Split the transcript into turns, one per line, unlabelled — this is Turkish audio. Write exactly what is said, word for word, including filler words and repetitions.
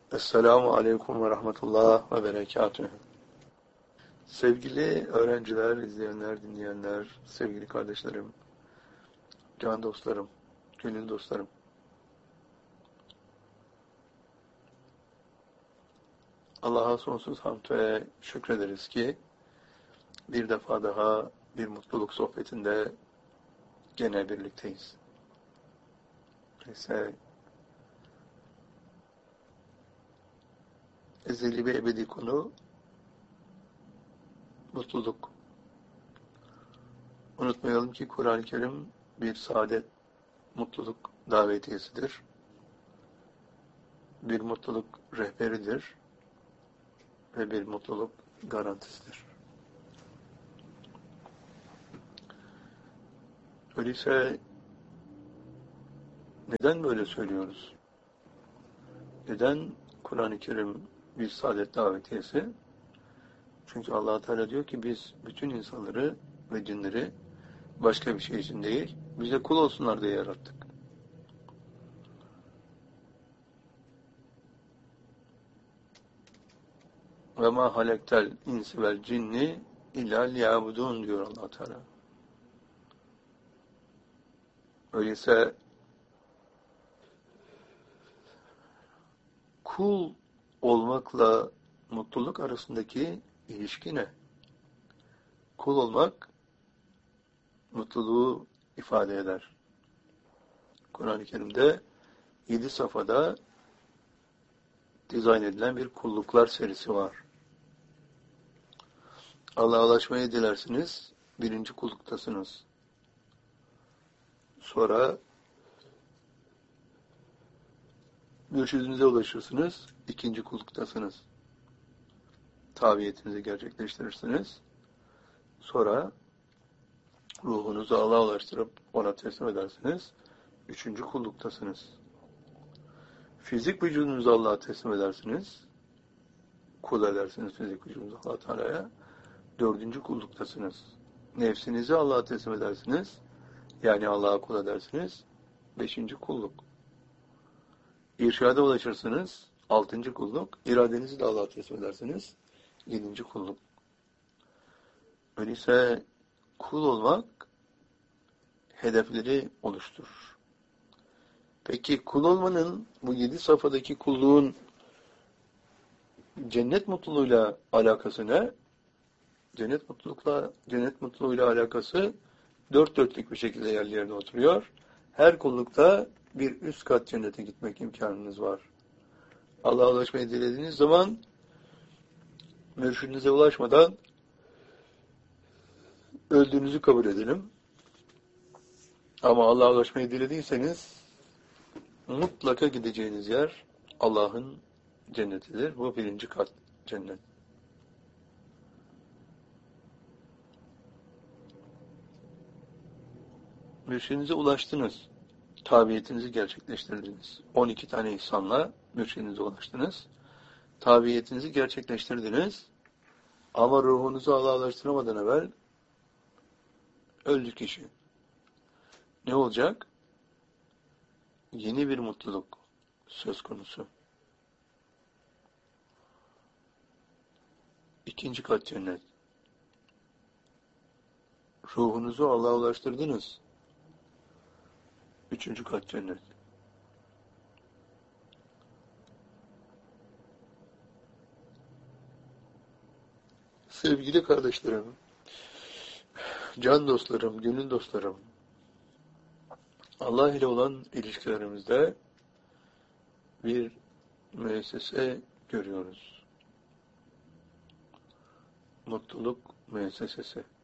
Esselamu Aleyküm ve Rahmetullah ve Berekatühü. Sevgili öğrenciler, izleyenler, dinleyenler, sevgili kardeşlerim, can dostlarım, gönül dostlarım. Allah'a sonsuz hamd ve şükrederiz ki bir defa daha bir mutluluk sohbetinde gene birlikteyiz. Neyse, ezeli ve ebedi konu mutluluk. Unutmayalım ki Kur'an-ı Kerim bir saadet, mutluluk davetiyesidir. Bir mutluluk rehberidir ve bir mutluluk garantisidir. Öyleyse neden böyle söylüyoruz? Neden Kur'an-ı Kerim bir saadet davetiyesi? Çünkü Allah Teala diyor ki biz bütün insanları ve cinleri başka bir şey için değil, bize kul olsunlar diye yarattık. Ve ma halektel insi vel cinni illa liyabudun diyor Allah Teala. Öyleyse kul olmakla mutluluk arasındaki ilişki ne? Kul olmak mutluluğu ifade eder. Kur'an-ı Kerim'de yedi safhada dizayn edilen bir kulluklar serisi var. Allah'a ulaşmayı dilersiniz, birinci kulluktasınız. Sonra mürşidinize ulaşırsınız, ikinci kulluktasınız. Tabiyetinizi gerçekleştirirsiniz. Sonra ruhunuzu Allah'a ulaştırıp ona teslim edersiniz. Üçüncü kulluktasınız. Fizik vücudunuzu Allah'a teslim edersiniz. Kul edersiniz fizik vücudunuzu Allah Teala'ya. Dördüncü kulluktasınız. Nefsinizi Allah'a teslim edersiniz. Yani Allah'a kul edersiniz. Beşinci kulluk. İrşada ulaşırsınız. Altıncı kulluk. İradenizi de Allah'a teslim edersiniz. Yedinci kulluk. Öyleyse kul olmak hedefleri oluşturur. Peki kul olmanın, bu yedi safhadaki kulluğun cennet mutluluğuyla alakası ne? Cennet mutlulukla, cennet mutluluğuyla alakası dört dörtlük bir şekilde yerli yerine oturuyor. Her kullukta bir üst kat cennete gitmek imkanınız var. Allah'a ulaşmayı dilediğiniz zaman mürşidinize ulaşmadan öldüğünüzü kabul edelim. Ama Allah'a ulaşmayı dilediyseniz mutlaka gideceğiniz yer Allah'ın cennetidir. Bu birinci kat cennet. Mürşidinize ulaştınız. Tabiyetinizi gerçekleştirdiniz. on iki tane ihsanla mürşidinize ulaştınız. Tabiyetinizi gerçekleştirdiniz. Ama ruhunuzu Allah'a ulaştıramadan evvel öldü kişi. Ne olacak? Yeni bir mutluluk söz konusu. İkinci kat cennet. Ruhunuzu Allah'a ulaştırdınız. Üçüncü kat cennet. Sevgili kardeşlerim, can dostlarım, gönül dostlarım, Allah ile olan ilişkilerimizde bir müessese görüyoruz. Mutluluk müessesesi.